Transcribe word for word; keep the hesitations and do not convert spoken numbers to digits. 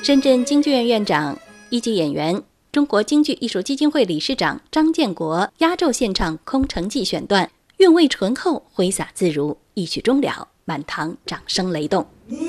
深圳京剧院院长、一级演员、中国京剧艺术基金会理事长张建国压轴献唱《空城计》选段，韵味醇厚，挥洒自如，一曲终了，满堂掌声雷动。